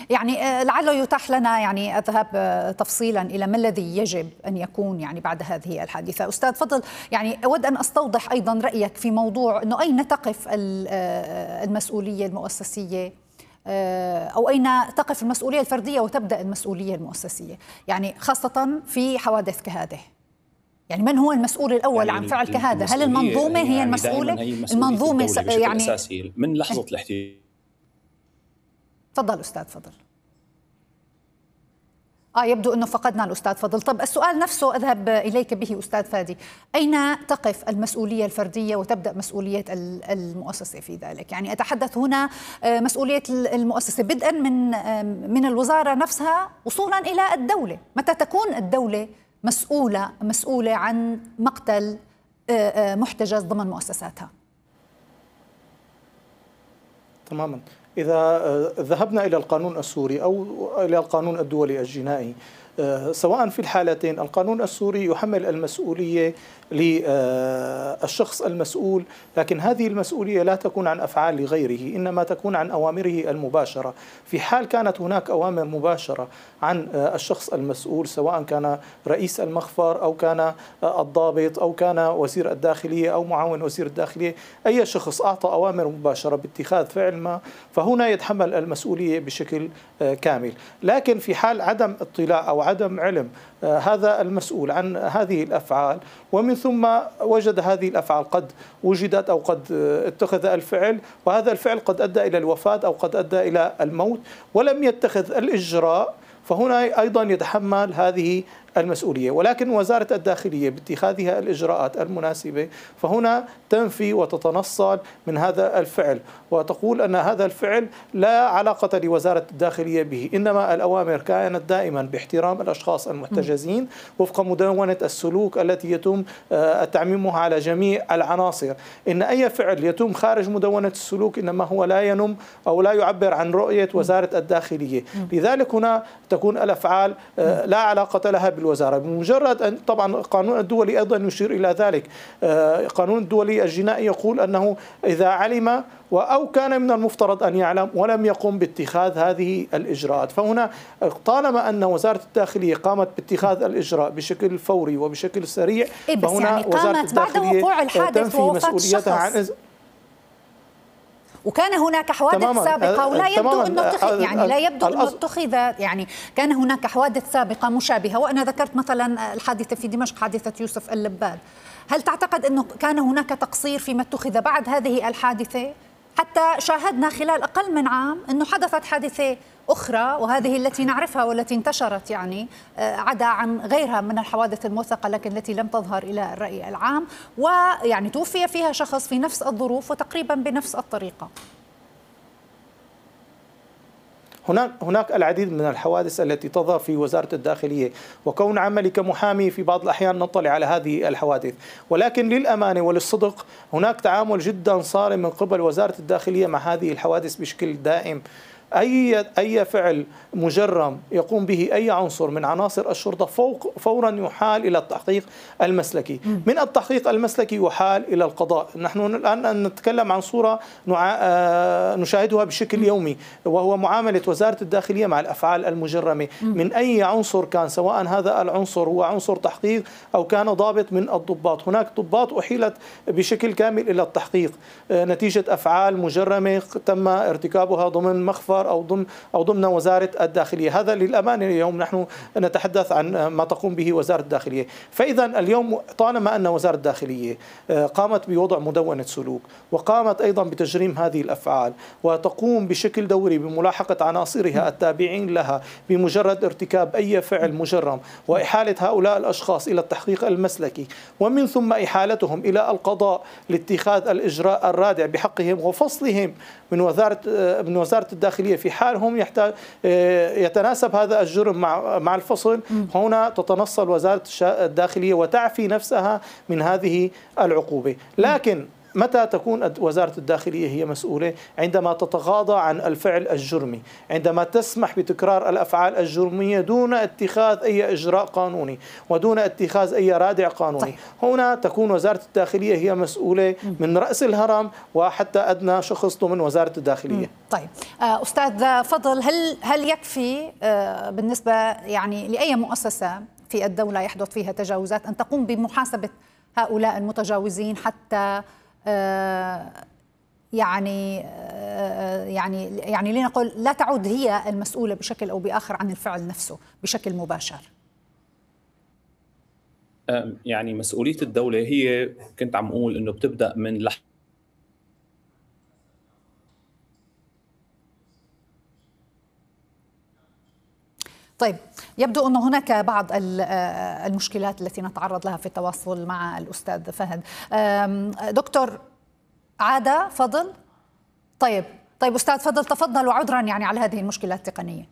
يعني لعله يتاح لنا يعني الذهاب تفصيلا إلى ما الذي يجب أن يكون يعني بعد هذه الحادثة. أستاذ فضل، يعني أود أن أستوضح أيضا رأيك في موضوع أنه أين تقف المسؤولية المؤسسية أو أين تقف المسؤولية الفردية وتبدأ المسؤولية المؤسسية، يعني خاصة في حوادث كهذه. يعني من هو المسؤول الأول عن فعل كهذا؟ هل المنظومة هي المسؤولة؟ المنظومة يعني أساسي من لحظة الاحتلال. تفضل أستاذ فضل. يبدو أنه فقدنا الأستاذ فضل. طب السؤال نفسه أذهب إليك به أستاذ فادي، أين تقف المسؤولية الفردية وتبدأ مسؤولية المؤسسة في ذلك؟ يعني أتحدث هنا مسؤولية المؤسسة بدءا من الوزارة نفسها وصولا إلى الدولة. متى تكون الدولة مسؤولة عن مقتل محتجز ضمن مؤسساتها؟ تماما. إذا ذهبنا إلى القانون السوري أو إلى القانون الدولي الجنائي، سواء في الحالتين القانون السوري يحمل المسؤولية للشخص المسؤول، لكن هذه المسؤولية لا تكون عن أفعال لغيره، إنما تكون عن أوامره المباشرة. في حال كانت هناك أوامر مباشرة عن الشخص المسؤول، سواء كان رئيس المخفر أو كان الضابط أو كان وزير الداخلية أو معاون وزير الداخلية، أي شخص أعطى أوامر مباشرة باتخاذ فعل ما، فهنا يتحمل المسؤولية بشكل كامل. لكن في حال عدم اطلاع أو عدم علم هذا المسؤول عن هذه الأفعال، ومن ثم وجد هذه الأفعال قد وجدت أو قد اتخذ الفعل، وهذا الفعل قد أدى إلى الوفاة أو قد أدى إلى الموت ولم يتخذ الإجراء، فهنا أيضا يتحمل هذه المسؤولية. ولكن وزارة الداخلية باتخاذها الإجراءات المناسبة فهنا تنفي وتتنصل من هذا الفعل وتقول أن هذا الفعل لا علاقة لوزارة الداخلية به، إنما الأوامر كانت دائما باحترام الأشخاص المحتجزين وفق مدونة السلوك التي يتم تعميمها على جميع العناصر. إن أي فعل يتم خارج مدونة السلوك إنما هو لا ينم أو لا يعبر عن رؤية وزارة الداخلية. لذلك هنا تكون الأفعال لا علاقة لها بالوزارة. بمجرد أن طبعا القانون الدولي أيضا يشير إلى ذلك، القانون الدولي الجنائي يقول أنه إذا علم أو كان من المفترض أن يعلم ولم يقم باتخاذ هذه الإجراءات، فهنا طالما أن وزارة الداخلية قامت باتخاذ الإجراء بشكل فوري وبشكل سريع، فهنا يعني وزارة الداخلية تنفي مسؤوليتها عن وكان هناك حوادث سابقة ولا يبدو أنه يعني لا يبدو أنه اتخذ، يعني كان هناك حوادث سابقة مشابهة، وأنا ذكرت مثلا الحادثة في دمشق حادثة يوسف اللباد. هل تعتقد أنه كان هناك تقصير فيما اتخذ بعد هذه الحادثة؟ حتى شاهدنا خلال أقل من عام أنه حدثت حادثة أخرى، وهذه التي نعرفها والتي انتشرت يعني عدا عن غيرها من الحوادث الموثقة لكن التي لم تظهر إلى الرأي العام، ويعني توفي فيها شخص في نفس الظروف وتقريبا بنفس الطريقة. هناك العديد من الحوادث التي تظهر في وزارة الداخلية، وكون عملي كمحامي في بعض الأحيان نطلع على هذه الحوادث، ولكن للأمانة وللصدق هناك تعامل جدا صارم من قبل وزارة الداخلية مع هذه الحوادث بشكل دائم. أي فعل مجرم يقوم به أي عنصر من عناصر الشرطة فورا يحال إلى التحقيق المسلكي، من التحقيق المسلكي يحال إلى القضاء. نحن الآن نتكلم عن صورة نشاهدها بشكل يومي، وهو معاملة وزارة الداخلية مع الأفعال المجرمة من أي عنصر كان، سواء هذا العنصر هو عنصر تحقيق أو كان ضابط من الضباط. هناك ضباط أحيلت بشكل كامل إلى التحقيق نتيجة أفعال مجرمة تم ارتكابها ضمن مخفر أو ضمن وزارة الداخلية. هذا للأمانة اليوم نحن نتحدث عن ما تقوم به وزارة الداخلية. فإذا اليوم طالما أن وزارة الداخلية قامت بوضع مدونة سلوك وقامت أيضا بتجريم هذه الأفعال وتقوم بشكل دوري بملاحقة عناصرها التابعين لها بمجرد ارتكاب أي فعل مجرم وإحالة هؤلاء الأشخاص إلى التحقيق المسلكي ومن ثم إحالتهم إلى القضاء لاتخاذ الإجراء الرادع بحقهم وفصلهم من وزارة الداخلية في حال هم يتناسب هذا الجرم مع الفصل، هنا تتنصل وزارة الداخلية وتعفي نفسها من هذه العقوبة. لكن متى تكون وزارة الداخلية هي مسؤولة؟ عندما تتغاضى عن الفعل الجرمي، عندما تسمح بتكرار الأفعال الجرمية دون اتخاذ أي إجراء قانوني ودون اتخاذ أي رادع قانوني. طيب. هنا تكون وزارة الداخلية هي مسؤولة من رأس الهرم وحتى أدنى شخص ضمن وزارة الداخلية. طيب أستاذ فضل، هل يكفي بالنسبة يعني لأي مؤسسة في الدولة يحدث فيها تجاوزات أن تقوم بمحاسبة هؤلاء المتجاوزين حتى يعني لنقل لا تعود هي المسؤولة بشكل أو بآخر عن الفعل نفسه بشكل مباشر؟ يعني مسؤولية الدولة هي كنت عم أقول إنه بتبدأ من لحظة. طيب، يبدو أن هناك بعض المشكلات التي نتعرض لها في التواصل مع الأستاذ فهد. دكتور عادة فضل. طيب أستاذ فضل، تفضل، وعذرا يعني على هذه المشكلات التقنية.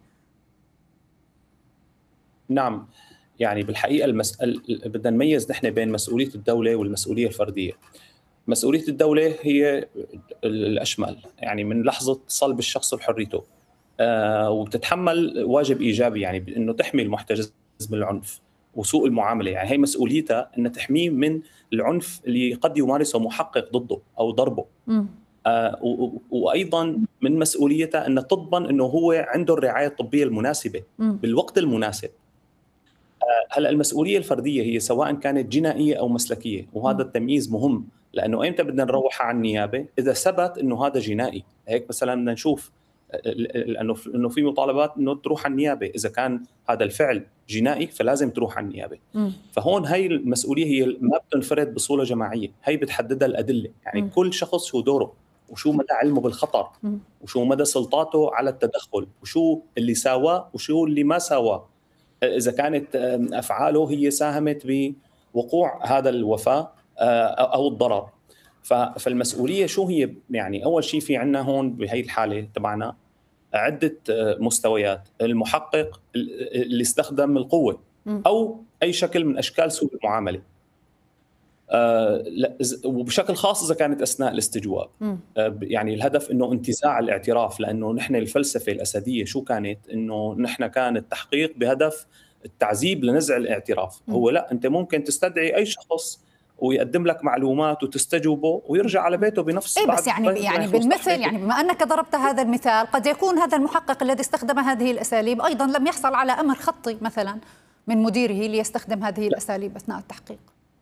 نعم، يعني بالحقيقة بدنا نميز نحن بين مسؤولية الدولة والمسؤولية الفردية. مسؤولية الدولة هي الأشمل، يعني من لحظة صلب الشخص بحريته، وبتتحمل واجب إيجابي، يعني بأنه تحمي المحتجز من العنف وسوء المعاملة. يعني هي مسؤوليتها أن تحميه من العنف اللي قد يمارسه محقق ضده أو ضربه. وأيضا من مسؤوليتها أن تضمن أنه هو عنده الرعاية الطبية المناسبة بالوقت المناسب. هلا المسؤولية الفردية هي سواء كانت جنائية أو مسلكية، وهذا التمييز مهم، لأنه إمتى بدنا نروحها عن النيابة؟ إذا ثبت أنه هذا جنائي. هيك مثلا بدنا نشوف انه في مطالبات انه تروح على النيابه، اذا كان هذا الفعل جنائي فلازم تروح على النيابه. فهون هي المسؤوليه هي ما بتنفرد بصوره جماعيه، هي بتحددها الادله، يعني كل شخص شو دوره وشو مدى علمه بالخطر وشو مدى سلطاته على التدخل وشو اللي ساواه وشو اللي ما ساواه، اذا كانت افعاله هي ساهمت بوقوع هذا الوفاة او الضرر. فالمسؤوليه شو هي؟ يعني اول شيء في عندنا هون بهي الحاله تبعنا عده مستويات. المحقق اللي استخدم القوه او اي شكل من اشكال سوء المعامله، وبشكل خاص اذا كانت اثناء الاستجواب. يعني الهدف انه انتزاع الاعتراف، لانه نحن الفلسفه الاسديه شو كانت؟ انه نحن كان التحقيق بهدف التعذيب لنزع الاعتراف. هو لا، انت ممكن تستدعي اي شخص ويقدم لك معلومات وتستجوبه ويرجع على بيته بنفس بس يعني بالمثل، يعني بما أنك ضربت هذا المثال، قد يكون هذا المحقق الذي استخدم هذه الأساليب أيضا لم يحصل على أمر خطي مثلا من مديره ليستخدم هذه الأساليب أثناء التحقيق.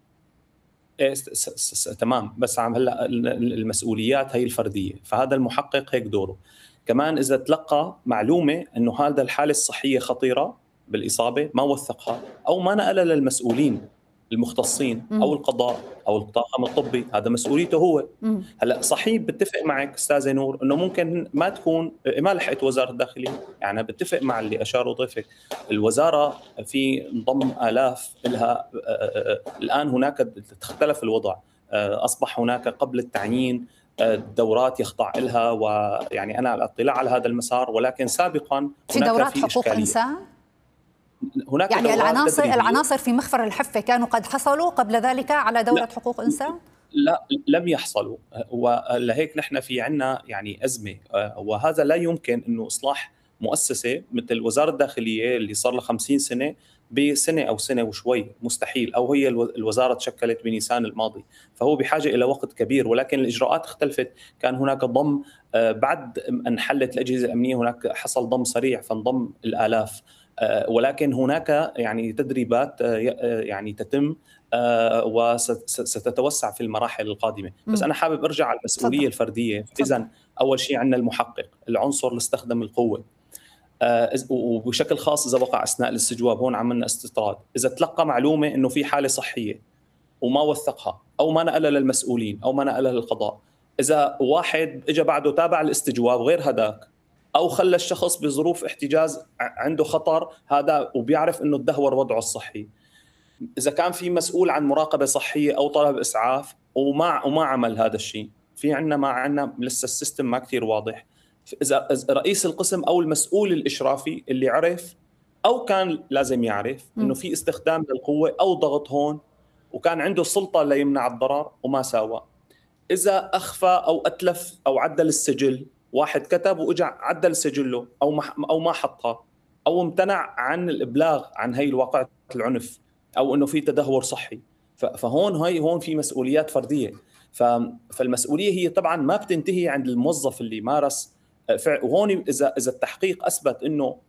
تمام، بس هلا المسؤوليات هي الفردية، فهذا المحقق هيك دوره. كمان إذا تلقى معلومة أنه هذا الحالة الصحية خطيرة بالإصابة، ما وثقها أو ما نقلها للمسؤولين المختصين أو القضاء أو الطاقم الطبي، هذا مسؤوليته هو. هلا صحيح بتفق معك أستاذة نور أنه ممكن ما تكون ما لحقت وزارة الداخلية، يعني بتفق مع اللي أشاروا ضيفك. الوزارة في انضم آلاف لها الآن، هناك تختلف الوضع، أصبح هناك قبل التعيين دورات يخضع لها، ويعني أنا على اطلاع على هذا المسار، ولكن سابقا في دورات حقوق إنسان هناك يعني العناصر في مخفر الحفة كانوا قد حصلوا قبل ذلك على دورة حقوق إنسان؟ لا، لم يحصلوا، ولهيك نحن في عنا يعني أزمة، وهذا لا يمكن أنه إصلاح مؤسسة مثل وزارة الداخلية اللي صار لها 50 سنة بسنة أو سنة وشوي، مستحيل. أو هي الوزارة تشكلت بنيسان الماضي، فهو بحاجة إلى وقت كبير، ولكن الإجراءات اختلفت. كان هناك ضم بعد أن حلت الأجهزة الأمنية، هناك حصل ضم سريع فانضم الآلاف، ولكن هناك يعني تدريبات يعني تتم وستتوسع في المراحل القادمة. بس أنا حابب أرجع على المسؤولية الفردية. إذن أول شيء عندنا المحقق، العنصر اللي استخدم القوة، وبشكل خاص إذا وقع أثناء الاستجواب. هون عملنا استطراد، إذا تلقى معلومة إنه في حالة صحية وما وثقها أو ما نقلها للمسؤولين أو ما نقلها للقضاء، إذا واحد إجا بعده تابع الاستجواب غير هداك، أو خلى الشخص بظروف احتجاز عنده خطر هذا وبيعرف إنه تدهور وضعه الصحي، إذا كان في مسؤول عن مراقبة صحية أو طلب إسعاف وما عمل هذا الشيء، في عنا ما عنا لسه السيستم ما كتير واضح. إذا رئيس القسم أو المسؤول الإشرافي اللي عرف أو كان لازم يعرف إنه في استخدام للقوة أو ضغط هون، وكان عنده سلطة ليمنع الضرر وما ساوى، اذا اخفى او اتلف او عدل السجل، واحد كتب واجى عدل سجله او ما حطها، او امتنع عن الابلاغ عن هي الواقعة العنف، او انه في تدهور صحي، هون في مسؤوليات فرديه. فالمسؤوليه هي طبعا ما بتنتهي عند الموظف اللي مارس وهون اذا التحقيق اثبت انه